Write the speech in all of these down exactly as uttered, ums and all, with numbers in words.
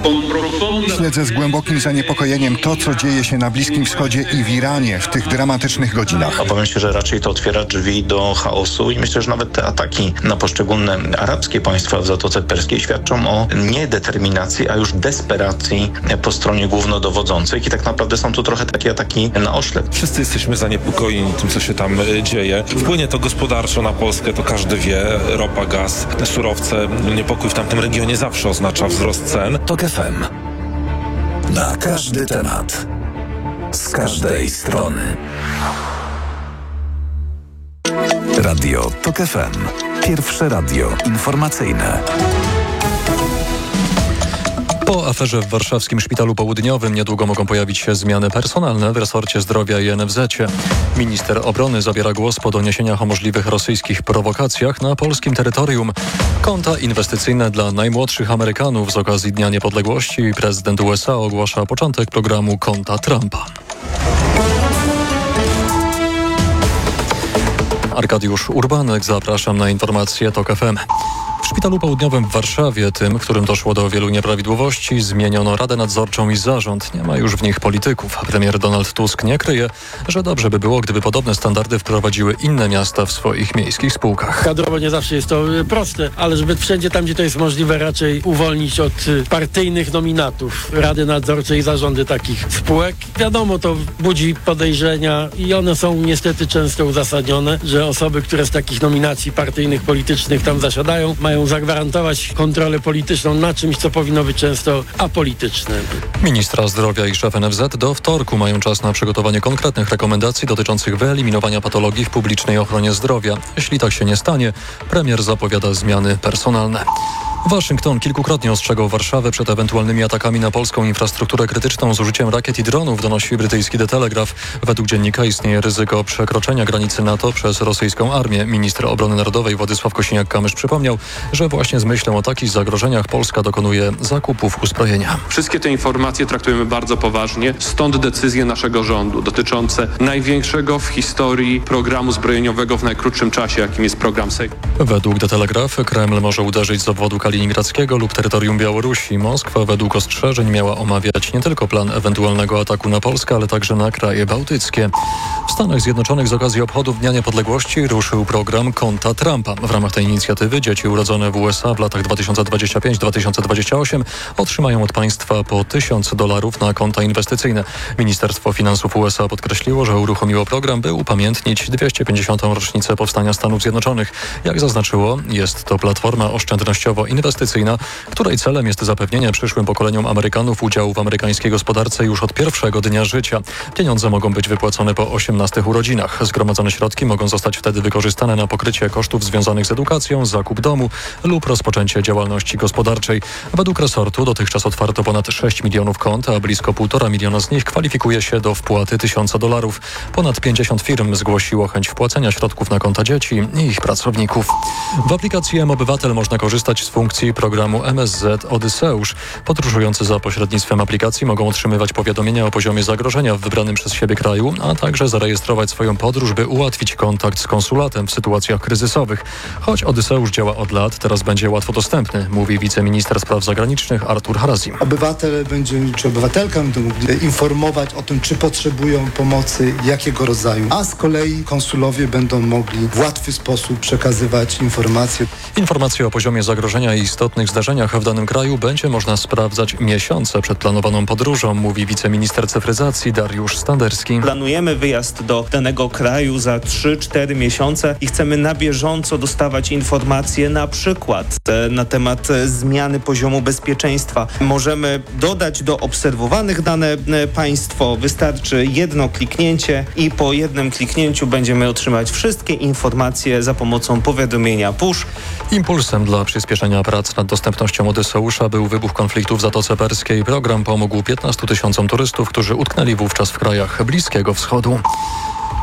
Śledzę z głębokim zaniepokojeniem to, co dzieje się na Bliskim Wschodzie i w Iranie w tych dramatycznych godzinach. Obawiam się, że raczej to otwiera drzwi do chaosu i myślę, że nawet te ataki na poszczególne arabskie państwa w Zatoce Perskiej świadczą o nie determinacji, a już desperacji po stronie głównodowodzących i tak naprawdę są to trochę takie ataki na oślep. Wszyscy jesteśmy zaniepokojeni tym, co się tam dzieje. Wpłynie to gospodarczo na Polskę, to każdy wie. Ropa, gaz, surowce. Niepokój w tamtym regionie zawsze oznacza wzrost cen. TOK F M. Na każdy temat. Z każdej strony. Radio TOK F M. Pierwsze radio informacyjne. Po aferze w warszawskim Szpitalu Południowym niedługo mogą pojawić się zmiany personalne w resorcie zdrowia i N F Z-cie. Minister obrony zabiera głos po doniesieniach o możliwych rosyjskich prowokacjach na polskim terytorium. Konta inwestycyjne dla najmłodszych Amerykanów z okazji Dnia Niepodległości. Prezydent U S A ogłasza początek programu Konta Trumpa. Arkadiusz Urbanek, zapraszam na informacje TOK F M. W Szpitalu Południowym w Warszawie, tym, którym doszło do wielu nieprawidłowości, zmieniono Radę Nadzorczą i zarząd. Nie ma już w nich polityków. Premier Donald Tusk nie kryje, że dobrze by było, gdyby podobne standardy wprowadziły inne miasta w swoich miejskich spółkach. Kadrowo nie zawsze jest to proste, ale żeby wszędzie tam, gdzie to jest możliwe, raczej uwolnić od partyjnych nominatów Rady Nadzorcze i zarządy takich spółek. Wiadomo, to budzi podejrzenia i one są niestety często uzasadnione, że osoby, które z takich nominacji partyjnych, politycznych tam zasiadają, mają zagwarantować kontrolę polityczną na czymś, co powinno być często apolityczne. Ministra zdrowia i szef N F Z do wtorku mają czas na przygotowanie konkretnych rekomendacji dotyczących wyeliminowania patologii w publicznej ochronie zdrowia. Jeśli tak się nie stanie, premier zapowiada zmiany personalne. Waszyngton kilkukrotnie ostrzegał Warszawę przed ewentualnymi atakami na polską infrastrukturę krytyczną z użyciem rakiet i dronów, donosi brytyjski The Telegraph. Według dziennika istnieje ryzyko przekroczenia granicy NATO przez rosyjską armię. Minister obrony narodowej Władysław Kosiniak-Kamysz przypomniał, że właśnie z myślą o takich zagrożeniach Polska dokonuje zakupów uzbrojenia. Wszystkie te informacje traktujemy bardzo poważnie, stąd decyzje naszego rządu dotyczące największego w historii programu zbrojeniowego w najkrótszym czasie, jakim jest program Sejm. Według The Telegraph Kreml może uderzyć z obwodu kaliningradzkiego lub terytorium Białorusi. Moskwa według ostrzeżeń miała omawiać nie tylko plan ewentualnego ataku na Polskę, ale także na kraje bałtyckie. W Stanach Zjednoczonych z okazji obchodów Dnia Niepodległości ruszył program Konta Trumpa. W ramach tej inicjatywy dzieci urodzone w U S A w latach dwa tysiące dwudziestym piątym do dwa tysiące dwudziestego ósmego otrzymają od państwa po tysiąc dolarów na konta inwestycyjne. Ministerstwo Finansów U S A podkreśliło, że uruchomiło program, by upamiętnić dwieście pięćdziesiątą rocznicę powstania Stanów Zjednoczonych. Jak zaznaczyło, jest to platforma oszczędnościowo-inwestycyjna, której celem jest zapewnienie przyszłym pokoleniom Amerykanów udziału w amerykańskiej gospodarce już od pierwszego dnia życia. Pieniądze mogą być wypłacone po osiemnastych urodzinach. Zgromadzone środki mogą zostać wtedy wykorzystane na pokrycie kosztów związanych z edukacją, zakup domu lub rozpoczęcie działalności gospodarczej. Według resortu dotychczas otwarto ponad sześć milionów kont, a blisko półtora miliona z nich kwalifikuje się do wpłaty tysiąca dolarów. Ponad pięćdziesiąt firm zgłosiło chęć wpłacenia środków na konta dzieci i ich pracowników. W aplikacji M-Obywatel można korzystać z funkcji programu M S Z Odyseusz. Podróżujący za pośrednictwem aplikacji mogą otrzymywać powiadomienia o poziomie zagrożenia w wybranym przez siebie kraju, a także zarejestrować swoją podróż, by ułatwić kontakt z konsulatem w sytuacjach kryzysowych. Choć Odyseusz działa od lat, teraz będzie łatwo dostępny, mówi wiceminister spraw zagranicznych Artur Harazim. Obywatel będzie, czy obywatelka będą mogli informować o tym, czy potrzebują pomocy, jakiego rodzaju, a z kolei konsulowie będą mogli w łatwy sposób przekazywać informacje. Informacje o poziomie zagrożenia i istotnych zdarzeniach w danym kraju będzie można sprawdzać miesiące przed planowaną podróżą, mówi wiceminister cyfryzacji Dariusz Standerski. Planujemy wyjazd do danego kraju za trzy cztery miesiące i chcemy na bieżąco dostawać informacje na przykład na temat zmiany poziomu bezpieczeństwa. Możemy dodać do obserwowanych dane państwo. Wystarczy jedno kliknięcie i po jednym kliknięciu będziemy otrzymać wszystkie informacje za pomocą powiadomienia push. Impulsem dla przyspieszenia prac nad dostępnością Odyseusza był wybuch konfliktu w Zatoce Perskiej. Program pomógł piętnastu tysiącom turystów, którzy utknęli wówczas w krajach Bliskiego Wschodu.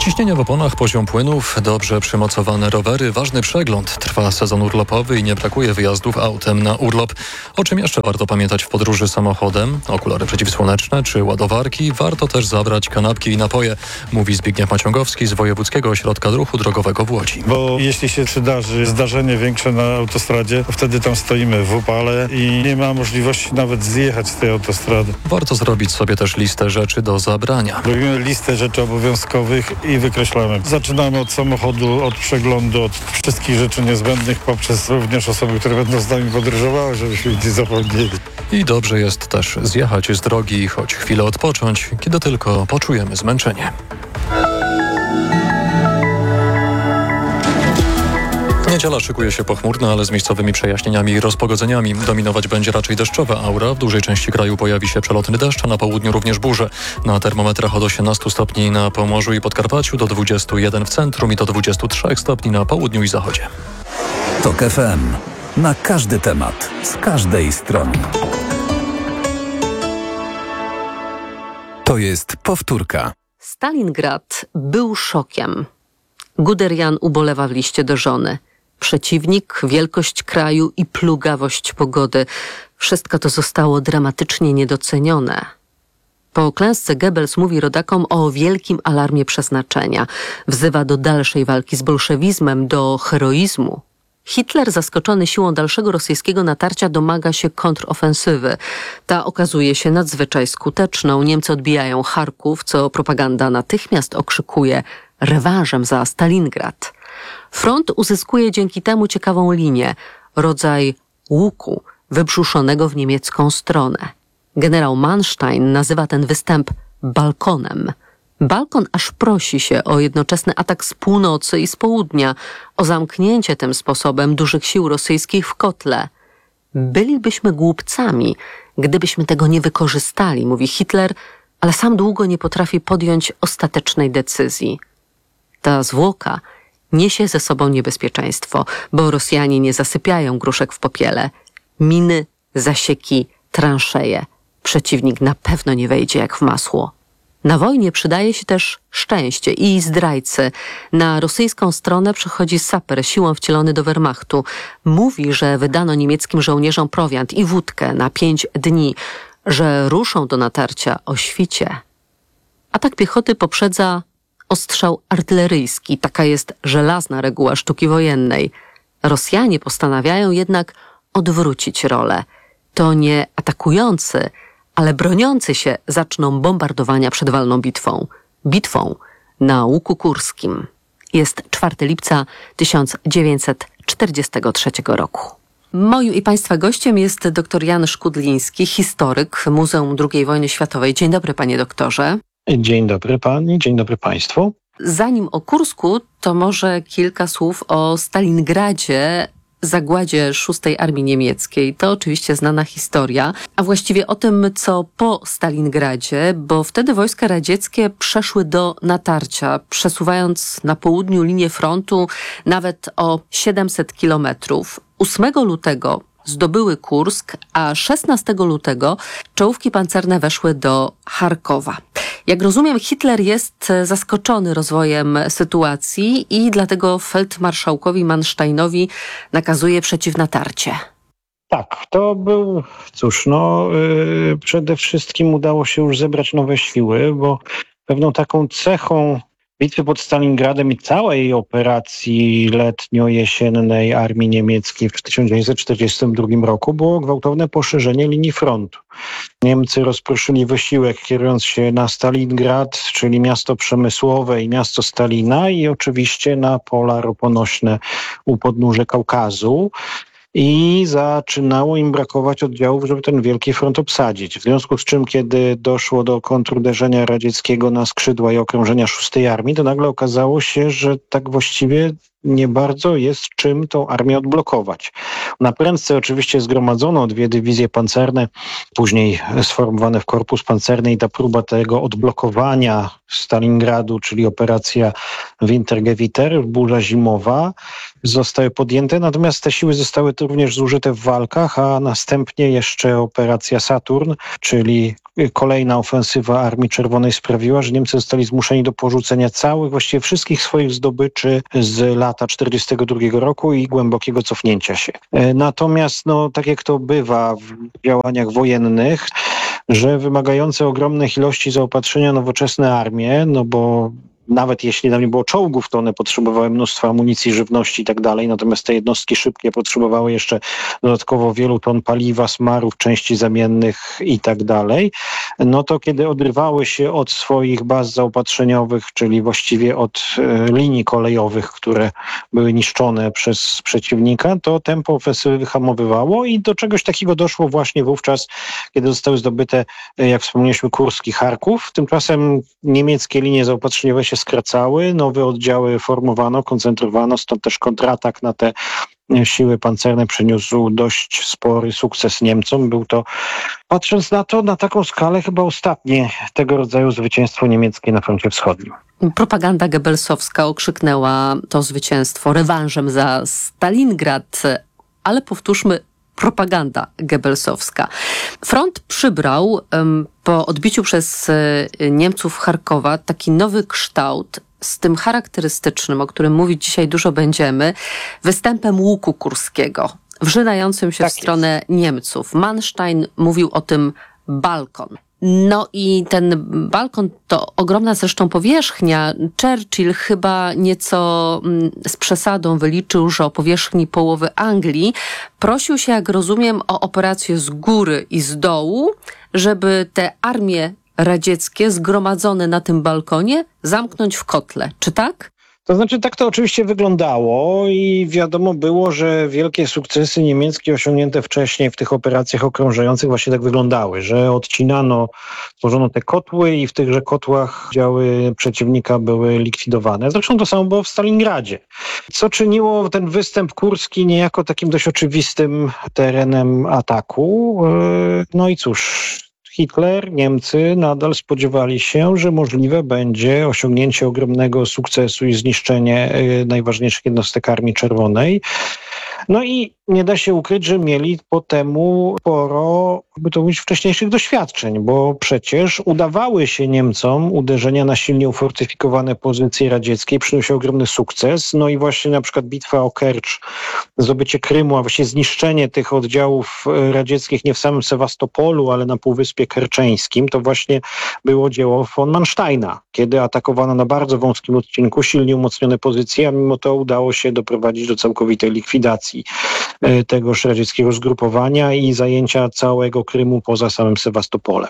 Ciśnienie w oponach, poziom płynów, dobrze przymocowane rowery, ważny przegląd. Trwa sezon urlopowy i nie brakuje wyjazdów autem na urlop. O czym jeszcze warto pamiętać w podróży samochodem? Okulary przeciwsłoneczne czy ładowarki? Warto też zabrać kanapki i napoje, mówi Zbigniew Maciągowski z Wojewódzkiego Ośrodka Ruchu Drogowego w Łodzi. Bo jeśli się przydarzy zdarzenie większe na autostradzie, to wtedy tam stoimy w upale i nie ma możliwości nawet zjechać z tej autostrady. Warto zrobić sobie też listę rzeczy do zabrania. Robimy listę rzeczy obowiązkowych i wykreślamy. Zaczynamy od samochodu, od przeglądu, od wszystkich rzeczy niezbędnych, poprzez również osoby, które będą z nami podróżowały, żebyśmy nic nie zapomnieli. I dobrze jest też zjechać z drogi, choć chwilę odpocząć, kiedy tylko poczujemy zmęczenie. Niedziela szykuje się pochmurna, ale z miejscowymi przejaśnieniami i rozpogodzeniami. Dominować będzie raczej deszczowa aura. W dużej części kraju pojawi się przelotny deszcz, a na południu również burze. Na termometrach od osiemnastu stopni na Pomorzu i Podkarpaciu, do dwudziestu jeden w centrum i do dwudziestu trzech stopni na południu i zachodzie. Tok F M. Na każdy temat, z każdej strony. To jest powtórka. Stalingrad był szokiem. Guderian ubolewa w liście do żony. Przeciwnik, wielkość kraju i plugawość pogody. Wszystko to zostało dramatycznie niedocenione. Po klęsce Goebbels mówi rodakom o wielkim alarmie przeznaczenia. Wzywa do dalszej walki z bolszewizmem, do heroizmu. Hitler, zaskoczony siłą dalszego rosyjskiego natarcia, domaga się kontrofensywy. Ta okazuje się nadzwyczaj skuteczną. Niemcy odbijają Charków, co propaganda natychmiast okrzykuje rewanżem za Stalingrad. Front uzyskuje dzięki temu ciekawą linię, rodzaj łuku wybrzuszonego w niemiecką stronę. Generał Manstein nazywa ten występ balkonem. Balkon aż prosi się o jednoczesny atak z północy i z południa, o zamknięcie tym sposobem dużych sił rosyjskich w kotle. Bylibyśmy głupcami, gdybyśmy tego nie wykorzystali, mówi Hitler, ale sam długo nie potrafi podjąć ostatecznej decyzji. Ta zwłoka niesie ze sobą niebezpieczeństwo, bo Rosjanie nie zasypiają gruszek w popiele. Miny, zasieki, transzeje. Przeciwnik na pewno nie wejdzie jak w masło. Na wojnie przydaje się też szczęście i zdrajcy. Na rosyjską stronę przychodzi saper, siłą wcielony do Wehrmachtu. Mówi, że wydano niemieckim żołnierzom prowiant i wódkę na pięć dni, że ruszą do natarcia o świcie. Atak piechoty poprzedza ostrzał artyleryjski. Taka jest żelazna reguła sztuki wojennej. Rosjanie postanawiają jednak odwrócić rolę. To nie atakujący, ale broniący się zaczną bombardowania przed walną bitwą. Bitwą na Łuku Kurskim. Jest czwartego lipca tysiąc dziewięćset czterdziestego trzeciego roku. Moim i Państwa gościem jest dr Jan Szkudliński, historyk Muzeum drugiej Wojny Światowej. Dzień dobry, panie doktorze. Dzień dobry pani, dzień dobry państwu. Zanim o Kursku, to może kilka słów o Stalingradzie, zagładzie szóstej Armii Niemieckiej. To oczywiście znana historia, a właściwie o tym, co po Stalingradzie, bo wtedy wojska radzieckie przeszły do natarcia, przesuwając na południu linię frontu nawet o siedemset kilometrów. ósmego lutego zdobyły Kursk, a szesnastego lutego czołówki pancerne weszły do Charkowa. Jak rozumiem, Hitler jest zaskoczony rozwojem sytuacji i dlatego feldmarszałkowi Mansteinowi nakazuje przeciwnatarcie. Tak, to był, cóż, no yy, przede wszystkim udało się już zebrać nowe siły, bo pewną taką cechą bitwy pod Stalingradem i całej operacji letnio-jesiennej armii niemieckiej w tysiąc dziewięćset czterdziestym drugim roku było gwałtowne poszerzenie linii frontu. Niemcy rozproszyli wysiłek, kierując się na Stalingrad, czyli miasto przemysłowe i miasto Stalina, i oczywiście na pola roponośne u podnóża Kaukazu. I zaczynało im brakować oddziałów, żeby ten wielki front obsadzić. W związku z czym, kiedy doszło do kontruderzenia radzieckiego na skrzydła i okrążenia szóstej Armii, to nagle okazało się, że tak właściwie nie bardzo jest czym tą armię odblokować. Na prędce oczywiście zgromadzono dwie dywizje pancerne, później sformowane w korpus pancerny, i ta próba tego odblokowania Stalingradu, czyli operacja Wintergewitter, burza zimowa, zostały podjęte, natomiast te siły zostały również zużyte w walkach, a następnie jeszcze operacja Saturn, czyli kolejna ofensywa Armii Czerwonej sprawiła, że Niemcy zostali zmuszeni do porzucenia całych, właściwie wszystkich swoich zdobyczy z lata czterdziestego drugiego roku i głębokiego cofnięcia się. Natomiast, no, tak jak to bywa w działaniach wojennych, że wymagające ogromnych ilości zaopatrzenia nowoczesne armie, no bo nawet jeśli tam nie było czołgów, to one potrzebowały mnóstwa amunicji, żywności i tak dalej, natomiast te jednostki szybkie potrzebowały jeszcze dodatkowo wielu ton paliwa, smarów, części zamiennych i tak dalej. No to kiedy odrywały się od swoich baz zaopatrzeniowych, czyli właściwie od e, linii kolejowych, które były niszczone przez przeciwnika, to tempo ofensywy wyhamowywało i do czegoś takiego doszło właśnie wówczas, kiedy zostały zdobyte, jak wspomnieliśmy, Kursk i Charków. Tymczasem niemieckie linie zaopatrzeniowe się skracały, nowe oddziały formowano, koncentrowano, stąd też kontratak na te siły pancerne przyniósł dość spory sukces Niemcom. Był to, patrząc na to, na taką skalę chyba ostatnie tego rodzaju zwycięstwo niemieckie na froncie wschodnim. Propaganda goebbelsowska okrzyknęła to zwycięstwo rewanżem za Stalingrad, ale powtórzmy, propaganda goebbelsowska. Front przybrał um, po odbiciu przez y, Niemców Charkowa taki nowy kształt z tym charakterystycznym, o którym mówić dzisiaj dużo będziemy, występem łuku kurskiego, wrzynającym się tak w stronę jest. Niemców. Manstein mówił o tym balkon. No i ten balkon to ogromna zresztą powierzchnia. Churchill chyba nieco z przesadą wyliczył, że o powierzchni połowy Anglii. Prosił się, jak rozumiem, o operację z góry i z dołu, żeby te armie radzieckie zgromadzone na tym balkonie zamknąć w kotle. Czy tak? To znaczy, tak to oczywiście wyglądało i wiadomo było, że wielkie sukcesy niemieckie osiągnięte wcześniej w tych operacjach okrążających właśnie tak wyglądały, że odcinano, tworzono te kotły i w tychże kotłach działy przeciwnika były likwidowane. Zresztą to samo było w Stalingradzie, co czyniło ten występ kurski niejako takim dość oczywistym terenem ataku. No i cóż, Hitler, Niemcy nadal spodziewali się, że możliwe będzie osiągnięcie ogromnego sukcesu i zniszczenie najważniejszych jednostek Armii Czerwonej. No i nie da się ukryć, że mieli po temu sporo, by to mówić, wcześniejszych doświadczeń, bo przecież udawały się Niemcom uderzenia na silnie ufortyfikowane pozycje radzieckie, przynosił ogromny sukces. No i właśnie na przykład bitwa o Kercz, zdobycie Krymu, a właściwie zniszczenie tych oddziałów radzieckich nie w samym Sewastopolu, ale na Półwyspie Kerczeńskim, to właśnie było dzieło von Mansteina, kiedy atakowano na bardzo wąskim odcinku silnie umocnione pozycje, a mimo to udało się doprowadzić do całkowitej likwidacji tegoż radzieckiego zgrupowania i zajęcia całego Krymu poza samym Sewastopolem.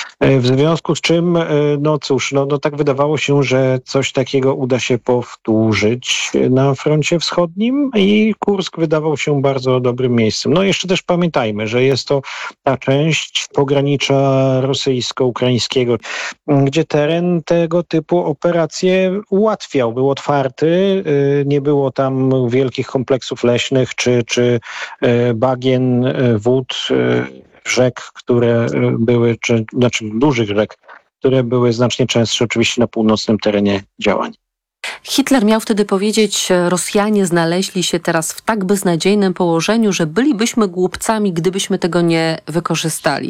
W związku z czym, no cóż, no, no tak wydawało się, że coś takiego uda się powtórzyć na froncie wschodnim i Kursk wydawał się bardzo dobrym miejscem. No jeszcze też pamiętajmy, że jest to ta część pogranicza rosyjsko-ukraińskiego, gdzie teren tego typu operacje ułatwiał, był otwarty, nie było tam wielkich kompleksów leśnych czy, czy bagien, wód, rzek, które były, czy, znaczy dużych rzek, które były znacznie częstsze oczywiście na północnym terenie działań. Hitler miał wtedy powiedzieć, Rosjanie znaleźli się teraz w tak beznadziejnym położeniu, że bylibyśmy głupcami, gdybyśmy tego nie wykorzystali.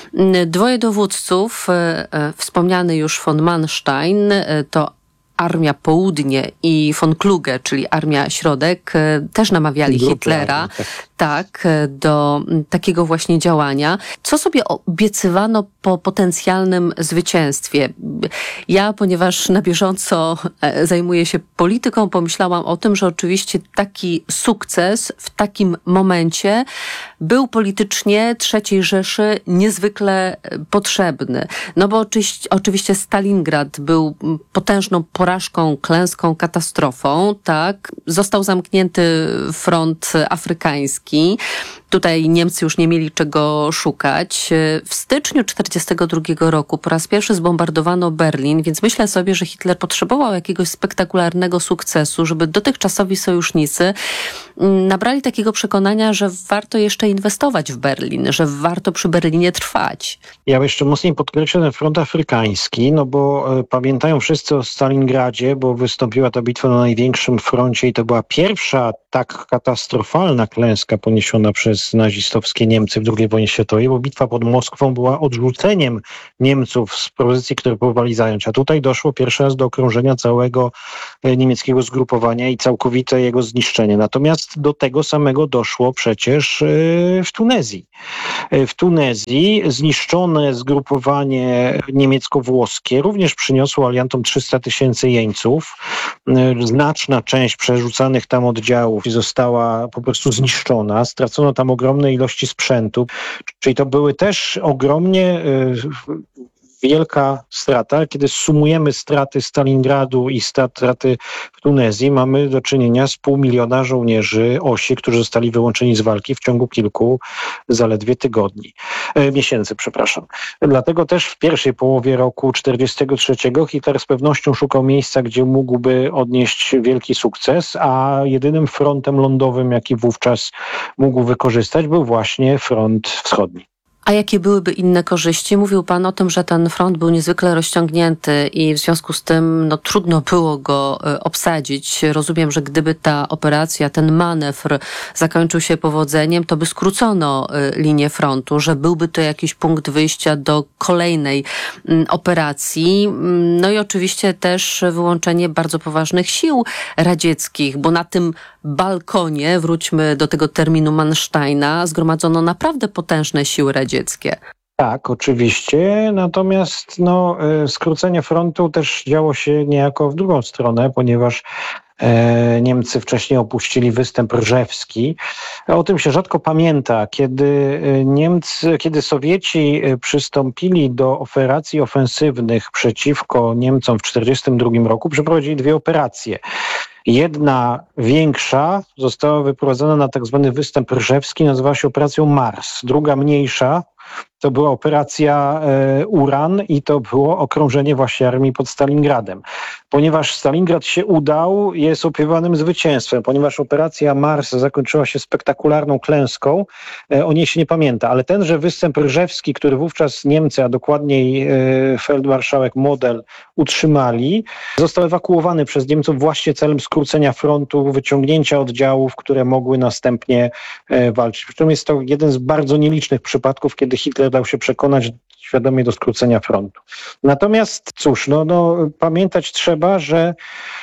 Dwoje dowódców, wspomniany już von Manstein, to Armia Południe i von Kluge, czyli Armia Środek, też namawiali Grupy Hitlera armii, tak. tak, do takiego właśnie działania. Co sobie obiecywano po potencjalnym zwycięstwie? Ja, ponieważ na bieżąco zajmuję się polityką, pomyślałam o tym, że oczywiście taki sukces w takim momencie był politycznie trzeciej Rzeszy niezwykle potrzebny. No bo oczywiście, oczywiście Stalingrad był potężną porażką, klęską, katastrofą, tak. Został zamknięty front afrykański. Tutaj Niemcy już nie mieli czego szukać. W styczniu tysiąc dziewięćset czterdziestego drugiego roku po raz pierwszy zbombardowano Berlin, więc myślę sobie, że Hitler potrzebował jakiegoś spektakularnego sukcesu, żeby dotychczasowi sojusznicy nabrali takiego przekonania, że warto jeszcze inwestować w Berlin, że warto przy Berlinie trwać. Ja jeszcze mocniej podkreślę ten front afrykański, no bo e, pamiętają wszyscy o Stalingradzie, bo wystąpiła ta bitwa na największym froncie i to była pierwsza tak katastrofalna klęska poniesiona przez nazistowskie Niemcy w drugiej wojnie światowej, bo bitwa pod Moskwą była odrzuceniem Niemców z pozycji, które próbowali zająć. A tutaj doszło pierwszy raz do okrążenia całego niemieckiego zgrupowania i całkowite jego zniszczenie. Natomiast do tego samego doszło przecież w Tunezji. W Tunezji zniszczone zgrupowanie niemiecko-włoskie również przyniosło aliantom trzysta tysięcy jeńców. Znaczna część przerzucanych tam oddziałów została po prostu zniszczona. Stracono tam ogromne ilości sprzętu. Czyli to były też ogromnie wielka strata. Kiedy sumujemy straty Stalingradu i straty w Tunezji, mamy do czynienia z pół miliona żołnierzy osi, którzy zostali wyłączeni z walki w ciągu kilku zaledwie tygodni, e, miesięcy, przepraszam. Dlatego też w pierwszej połowie roku czterdziestego trzeciego Hitler z pewnością szukał miejsca, gdzie mógłby odnieść wielki sukces, a jedynym frontem lądowym, jaki wówczas mógł wykorzystać, był właśnie front wschodni. A jakie byłyby inne korzyści? Mówił pan o tym, że ten front był niezwykle rozciągnięty i w związku z tym no, trudno było go obsadzić. Rozumiem, że gdyby ta operacja, ten manewr zakończył się powodzeniem, to by skrócono linię frontu, że byłby to jakiś punkt wyjścia do kolejnej operacji. No i oczywiście też wyłączenie bardzo poważnych sił radzieckich, bo na tym balkonie, wróćmy do tego terminu Mansteina, zgromadzono naprawdę potężne siły radzieckie. Tak, oczywiście, natomiast no, skrócenie frontu też działo się niejako w drugą stronę, ponieważ e, Niemcy wcześniej opuścili występ Rżewski. O tym się rzadko pamięta. Kiedy Niemcy, kiedy Sowieci przystąpili do operacji ofensywnych przeciwko Niemcom w tysiąc dziewięćset czterdziestym drugim roku, przeprowadzili dwie operacje. Jedna większa została wyprowadzona na tak zwany występ Rżewski, nazywała się operacją Mars. Druga mniejsza to była operacja e, Uran i to było okrążenie właśnie armii pod Stalingradem. Ponieważ Stalingrad się udał, jest opiewanym zwycięstwem. Ponieważ operacja Mars zakończyła się spektakularną klęską, e, o niej się nie pamięta. Ale tenże występ Rżewski, który wówczas Niemcy, a dokładniej e, feldmarszałek Model utrzymali, został ewakuowany przez Niemców właśnie celem skrócenia frontu, wyciągnięcia oddziałów, które mogły następnie e, walczyć. Przy czym jest to jeden z bardzo nielicznych przypadków, kiedy Hitler dał się przekonać świadomie do skrócenia frontu. Natomiast cóż, no, no, pamiętać trzeba, że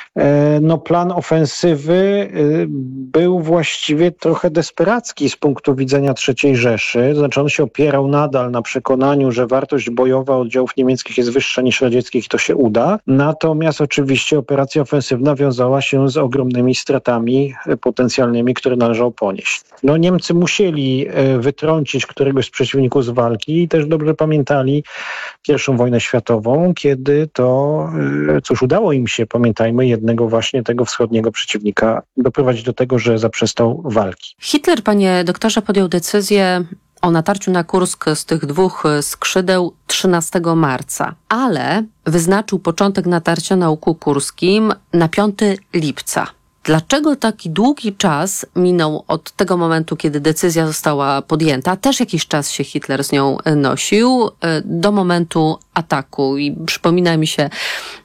e, no, plan ofensywy e, był właściwie trochę desperacki z punktu widzenia trzeciej Rzeszy. Znaczy on się opierał nadal na przekonaniu, że wartość bojowa oddziałów niemieckich jest wyższa niż radzieckich i to się uda. Natomiast oczywiście operacja ofensywna wiązała się z ogromnymi stratami potencjalnymi, które należało ponieść. No, Niemcy musieli e, wytrącić któregoś z przeciwników z walki i też dobrze pamiętali pierwszą wojnę światową, kiedy to, cóż, udało im się, pamiętajmy, jednego właśnie tego wschodniego przeciwnika doprowadzić do tego, że zaprzestał walki. Hitler, panie doktorze, podjął decyzję o natarciu na Kursk z tych dwóch skrzydeł trzynastego marca, ale wyznaczył początek natarcia na Łuku Kurskim na piątego lipca. Dlaczego taki długi czas minął od tego momentu, kiedy decyzja została podjęta, też jakiś czas się Hitler z nią nosił, do momentu ataku? I przypomina mi się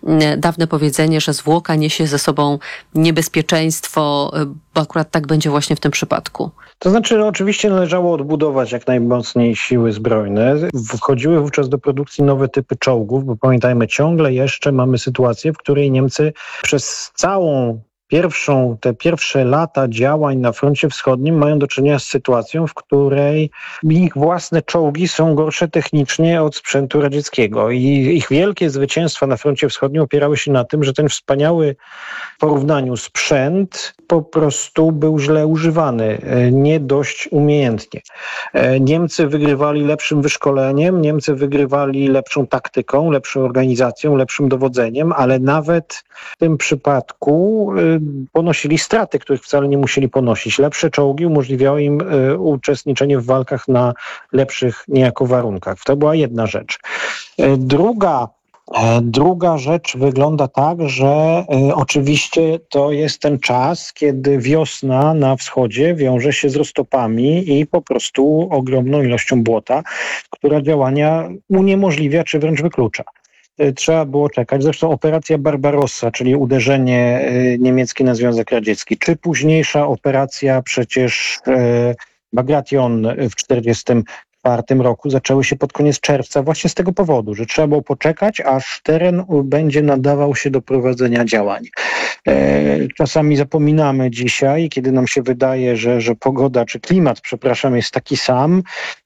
dawne powiedzenie, że zwłoka niesie ze sobą niebezpieczeństwo, bo akurat tak będzie właśnie w tym przypadku. To znaczy, no, oczywiście należało odbudować jak najmocniej siły zbrojne. Wchodziły wówczas do produkcji nowe typy czołgów, bo pamiętajmy, ciągle jeszcze mamy sytuację, w której Niemcy przez całą Pierwszą, te pierwsze lata działań na froncie wschodnim mają do czynienia z sytuacją, w której ich własne czołgi są gorsze technicznie od sprzętu radzieckiego i ich wielkie zwycięstwa na froncie wschodnim opierały się na tym, że ten wspaniały w porównaniu sprzęt po prostu był źle używany, nie dość umiejętnie. Niemcy wygrywali lepszym wyszkoleniem, Niemcy wygrywali lepszą taktyką, lepszą organizacją, lepszym dowodzeniem, ale nawet w tym przypadku ponosili straty, których wcale nie musieli ponosić. Lepsze czołgi umożliwiały im uczestniczenie w walkach na lepszych niejako warunkach. To była jedna rzecz. Druga Druga rzecz wygląda tak, że y, oczywiście to jest ten czas, kiedy wiosna na wschodzie wiąże się z roztopami i po prostu ogromną ilością błota, która działania uniemożliwia czy wręcz wyklucza. trzeba było czekać. Zresztą operacja Barbarossa, czyli uderzenie niemieckie na Związek Radziecki, czy późniejsza operacja przecież Bagration w tysiąc dziewięćset czterdziestym czwartym roku zaczęły się pod koniec czerwca właśnie z tego powodu, że trzeba było poczekać, aż teren będzie nadawał się do prowadzenia działań. Czasami zapominamy dzisiaj, kiedy nam się wydaje, że, że pogoda czy klimat, przepraszam, jest taki sam,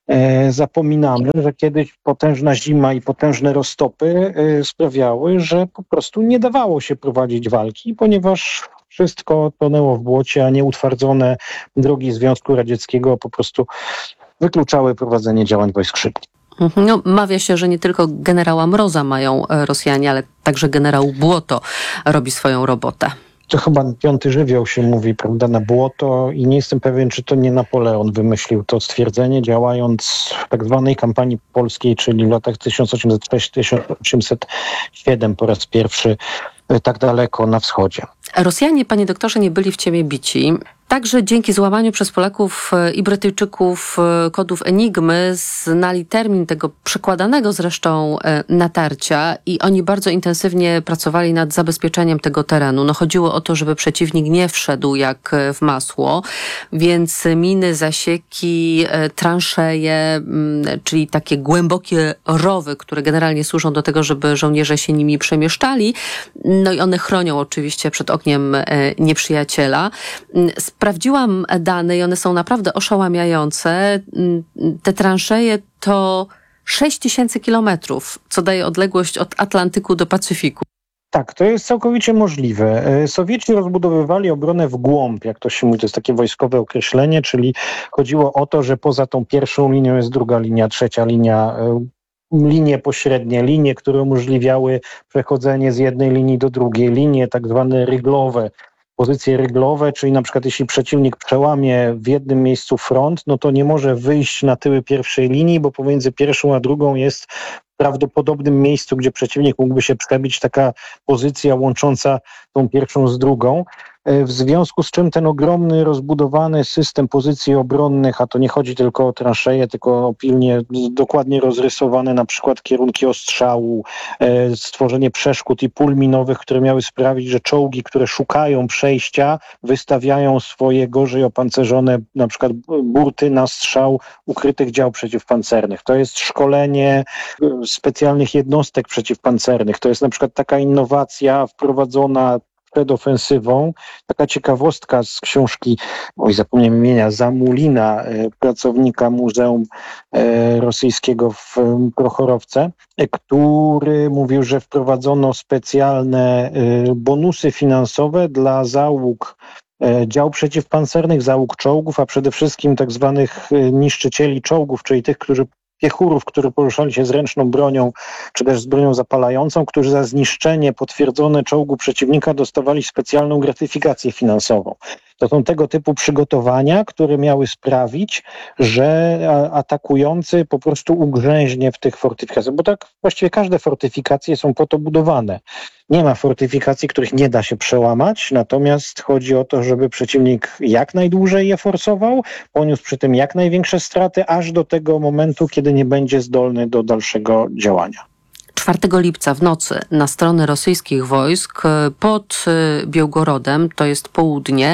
zapominamy, że kiedyś potężna zima i potężne roztopy sprawiały, że po prostu nie dawało się prowadzić walki, ponieważ wszystko tonęło w błocie, a nieutwardzone drogi Związku Radzieckiego po prostu wykluczały prowadzenie działań wojsk szybkich. No, mawia się, że nie tylko generała Mroza mają Rosjanie, ale także generał Błoto robi swoją robotę. To chyba piąty żywioł się mówi, prawda, na błoto i nie jestem pewien, czy to nie Napoleon wymyślił to stwierdzenie, działając w tak zwanej kampanii polskiej, czyli w latach tysiąc osiemset sześć do tysiąc osiemset siedem po raz pierwszy tak daleko na wschodzie. Rosjanie, panie doktorze, nie byli w ciemię bici. Także dzięki złamaniu przez Polaków i Brytyjczyków kodów Enigmy znali termin tego przekładanego zresztą natarcia i oni bardzo intensywnie pracowali nad zabezpieczeniem tego terenu. No chodziło o to, żeby przeciwnik nie wszedł jak w masło, więc miny, zasieki, transzeje, czyli takie głębokie rowy, które generalnie służą do tego, żeby żołnierze się nimi przemieszczali. No i one chronią oczywiście przed ogniem nieprzyjaciela. Sprawdziłam dane i one są naprawdę oszałamiające. Te transzeje to sześć tysięcy kilometrów, co daje odległość od Atlantyku do Pacyfiku. Tak, to jest całkowicie możliwe. Sowieci rozbudowywali obronę w głąb, jak to się mówi, to jest takie wojskowe określenie, czyli chodziło o to, że poza tą pierwszą linią jest druga linia, trzecia linia, linie pośrednie, linie, które umożliwiały przechodzenie z jednej linii do drugiej, linie tak zwane ryglowe, pozycje ryglowe, czyli na przykład jeśli przeciwnik przełamie w jednym miejscu front, no to nie może wyjść na tyły pierwszej linii, bo pomiędzy pierwszą a drugą jest w prawdopodobnym miejscu, gdzie przeciwnik mógłby się przebić, taka pozycja łącząca tą pierwszą z drugą. W związku z czym ten ogromny, rozbudowany system pozycji obronnych, a to nie chodzi tylko o transzeje, tylko o pilnie dokładnie rozrysowane na przykład kierunki ostrzału, stworzenie przeszkód i pól minowych, które miały sprawić, że czołgi, które szukają przejścia, wystawiają swoje gorzej opancerzone na przykład burty na strzał ukrytych dział przeciwpancernych. To jest szkolenie specjalnych jednostek przeciwpancernych. To jest na przykład taka innowacja wprowadzona przed ofensywą. Taka ciekawostka z książki, oj zapomniałem imienia, Zamulina, pracownika Muzeum Rosyjskiego w Prochorowce, który mówił, że wprowadzono specjalne bonusy finansowe dla załóg dział przeciwpancernych, załóg czołgów, a przede wszystkim tak zwanych niszczycieli czołgów, czyli tych, którzy piechurów, którzy poruszali się z ręczną bronią, czy też z bronią zapalającą, którzy za zniszczenie potwierdzone czołgu przeciwnika dostawali specjalną gratyfikację finansową. To są tego typu przygotowania, które miały sprawić, że atakujący po prostu ugrzęźnie w tych fortyfikacjach. Bo tak właściwie każde fortyfikacje są po to budowane. Nie ma fortyfikacji, których nie da się przełamać, natomiast chodzi o to, żeby przeciwnik jak najdłużej je forsował, poniósł przy tym jak największe straty, aż do tego momentu, kiedy nie będzie zdolny do dalszego działania. czwartego lipca w nocy na stronę rosyjskich wojsk pod Białgorodem, to jest południe,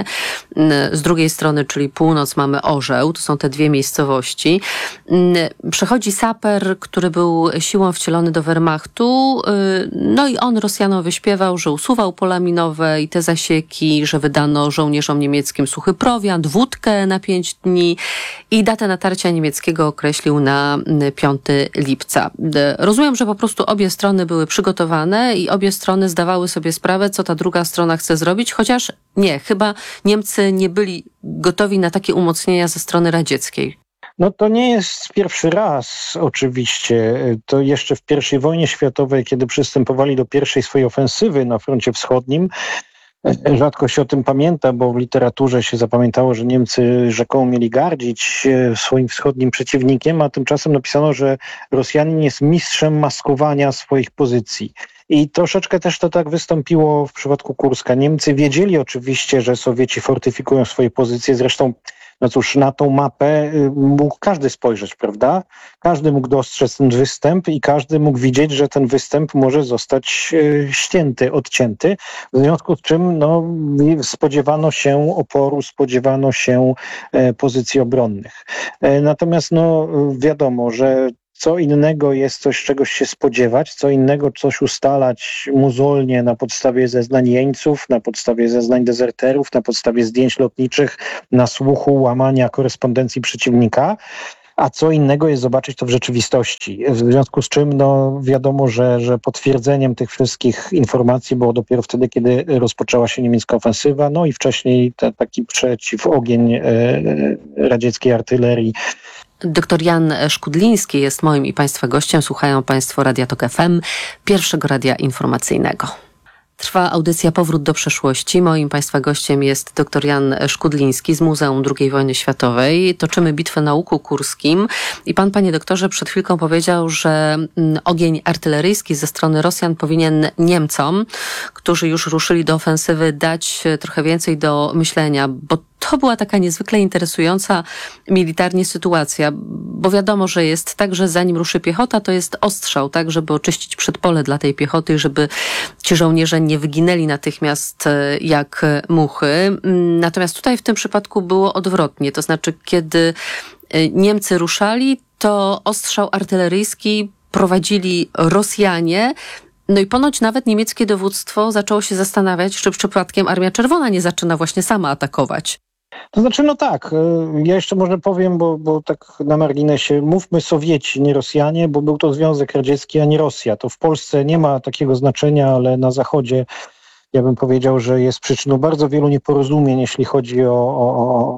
z drugiej strony, czyli północ, mamy Orzeł, to są te dwie miejscowości. Przechodzi saper, który był siłą wcielony do Wehrmachtu, no i on Rosjanom wyśpiewał, że usuwał pola minowe i te zasieki, że wydano żołnierzom niemieckim suchy prowiant, wódkę na pięć dni i datę natarcia niemieckiego określił na piątego lipca. Rozumiem, że po prostu obie strony były przygotowane i obie strony zdawały sobie sprawę, co ta druga strona chce zrobić, chociaż nie, chyba Niemcy nie byli gotowi na takie umocnienia ze strony radzieckiej. No to nie jest pierwszy raz oczywiście. To jeszcze w pierwszej wojnie światowej, kiedy przystępowali do pierwszej swojej ofensywy na froncie wschodnim, rzadko się o tym pamięta, bo w literaturze się zapamiętało, że Niemcy rzekomo mieli gardzić swoim wschodnim przeciwnikiem, a tymczasem napisano, że Rosjanin jest mistrzem maskowania swoich pozycji. I troszeczkę też to tak wystąpiło w przypadku Kurska. Niemcy wiedzieli oczywiście, że Sowieci fortyfikują swoje pozycje, zresztą no cóż, na tą mapę mógł każdy spojrzeć, prawda? Każdy mógł dostrzec ten występ i każdy mógł widzieć, że ten występ może zostać ścięty, odcięty. W związku z czym no, spodziewano się oporu, spodziewano się pozycji obronnych. Natomiast no, wiadomo, że co innego jest coś, czegoś się spodziewać, co innego coś ustalać mozolnie na podstawie zeznań jeńców, na podstawie zeznań dezerterów, na podstawie zdjęć lotniczych, na słuchu łamania korespondencji przeciwnika, a co innego jest zobaczyć to w rzeczywistości. W związku z czym no, wiadomo, że, że potwierdzeniem tych wszystkich informacji było dopiero wtedy, kiedy rozpoczęła się niemiecka ofensywa, no i wcześniej te, taki przeciwogień e, radzieckiej artylerii. Doktor Jan Szkudliński jest moim i Państwa gościem. Słuchają Państwo Radia Tok F M, pierwszego radia informacyjnego. Trwa audycja Powrót do przeszłości. Moim Państwa gościem jest dr Jan Szkudliński z Muzeum drugiej Wojny Światowej. Toczymy bitwę na Łuku Kurskim i pan, panie doktorze, przed chwilką powiedział, że ogień artyleryjski ze strony Rosjan powinien Niemcom, którzy już ruszyli do ofensywy, dać trochę więcej do myślenia, bo to była taka niezwykle interesująca militarnie sytuacja, bo wiadomo, że jest tak, że zanim ruszy piechota, to jest ostrzał, tak, żeby oczyścić przedpole dla tej piechoty, żeby ci żołnierze nie wyginęli natychmiast jak muchy. Natomiast tutaj w tym przypadku było odwrotnie, to znaczy kiedy Niemcy ruszali, to ostrzał artyleryjski prowadzili Rosjanie. No i ponoć nawet niemieckie dowództwo zaczęło się zastanawiać, czy przypadkiem Armia Czerwona nie zaczyna właśnie sama atakować. To znaczy, no tak, ja jeszcze może powiem, bo, bo tak na marginesie, mówmy Sowieci, nie Rosjanie, bo był to Związek Radziecki, a nie Rosja. To w Polsce nie ma takiego znaczenia, ale na Zachodzie ja bym powiedział, że jest przyczyną bardzo wielu nieporozumień, jeśli chodzi o, o,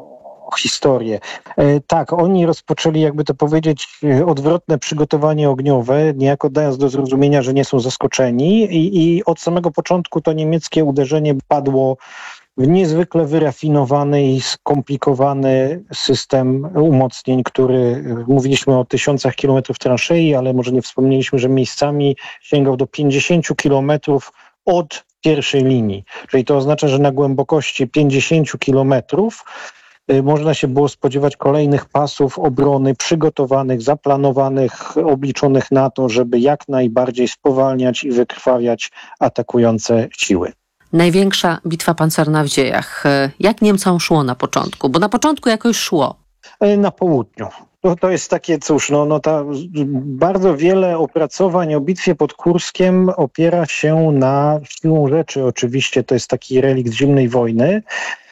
o historię. E, tak, oni rozpoczęli, jakby to powiedzieć, odwrotne przygotowanie ogniowe, niejako dając do zrozumienia, że nie są zaskoczeni i, i od samego początku to niemieckie uderzenie padło w niezwykle wyrafinowany i skomplikowany system umocnień, który, mówiliśmy o tysiącach kilometrów transzei, ale może nie wspomnieliśmy, że miejscami sięgał do pięćdziesięciu kilometrów od pierwszej linii. Czyli to oznacza, że na głębokości pięćdziesięciu kilometrów można się było spodziewać kolejnych pasów obrony przygotowanych, zaplanowanych, obliczonych na to, żeby jak najbardziej spowalniać i wykrwawiać atakujące siły. Największa bitwa pancerna w dziejach. Jak Niemcom szło na początku? Bo na początku jakoś szło. Na południu. No to jest takie, cóż, no, no ta, bardzo wiele opracowań o bitwie pod Kurskiem opiera się na, siłą rzeczy oczywiście, to jest taki relikt zimnej wojny,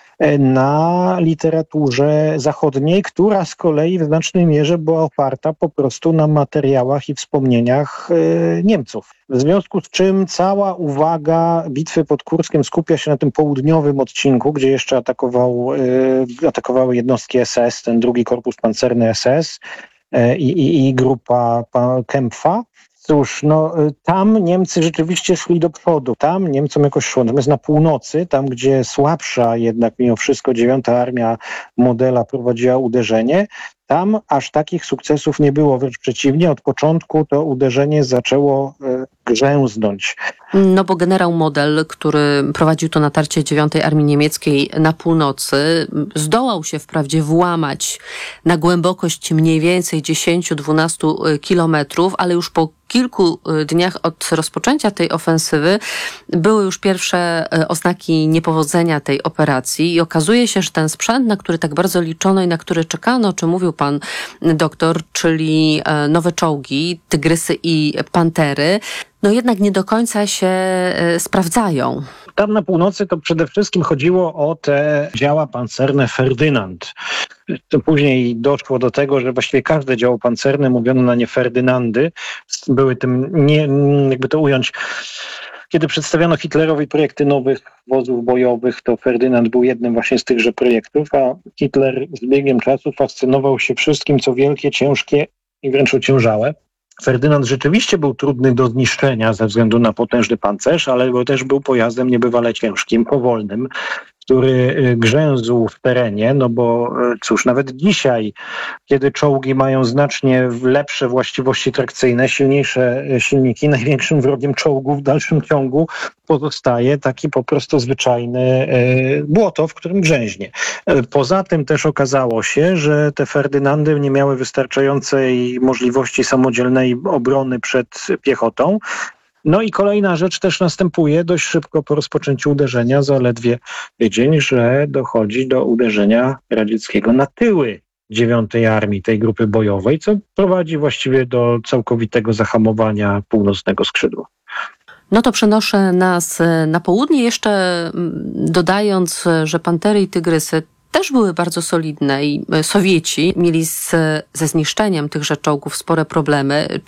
na literaturze zachodniej, która z kolei w znacznej mierze była oparta po prostu na materiałach i wspomnieniach y, Niemców. W związku z czym cała uwaga bitwy pod Kurskiem skupia się na tym południowym odcinku, gdzie jeszcze atakował, y, atakowały jednostki S S, ten drugi korpus pancerny S S y, i, i grupa Kempfa. Cóż, no tam Niemcy rzeczywiście szli do przodu, tam Niemcom jakoś szło. Natomiast na północy, tam gdzie słabsza jednak mimo wszystko dziewiąta Armia Modela prowadziła uderzenie, tam aż takich sukcesów nie było, wręcz przeciwnie, od początku to uderzenie zaczęło e, grzęznąć. No bo generał Model, który prowadził to natarcie dziewiątej Armii Niemieckiej na północy, zdołał się wprawdzie włamać na głębokość mniej więcej dziesięć do dwunastu kilometrów, ale już po kilku dniach od rozpoczęcia tej ofensywy były już pierwsze oznaki niepowodzenia tej operacji i okazuje się, że ten sprzęt, na który tak bardzo liczono i na który czekano, o czym mówił pan doktor, czyli nowe czołgi, Tygrysy i Pantery, no jednak nie do końca się sprawdzają. Tam na północy to przede wszystkim chodziło o te działa pancerne Ferdynand. To później doszło do tego, że właściwie każde działo pancerne, mówiono na nie Ferdynandy, były tym, nie, jakby to ująć, kiedy przedstawiano Hitlerowi projekty nowych wozów bojowych, to Ferdynand był jednym właśnie z tychże projektów, a Hitler z biegiem czasu fascynował się wszystkim, co wielkie, ciężkie i wręcz ociężałe. Ferdynand rzeczywiście był trudny do zniszczenia ze względu na potężny pancerz, ale też był pojazdem niebywale ciężkim, powolnym. który grzęzł w terenie, no bo cóż, nawet dzisiaj, kiedy czołgi mają znacznie lepsze właściwości trakcyjne, silniejsze silniki, największym wrogiem czołgu w dalszym ciągu pozostaje taki po prostu zwyczajny błoto, w którym grzęźnie. Poza tym też okazało się, że te Ferdynandy nie miały wystarczającej możliwości samodzielnej obrony przed piechotą. No i kolejna rzecz też następuje dość szybko po rozpoczęciu uderzenia, zaledwie tydzień, że dochodzi do uderzenia radzieckiego na tyły dziewiątej Armii, tej grupy bojowej, co prowadzi właściwie do całkowitego zahamowania północnego skrzydła. No to przenoszę nas na południe, jeszcze dodając, że Pantery i Tygrysy też były bardzo solidne i Sowieci mieli z, ze zniszczeniem tychże czołgów spore problemy.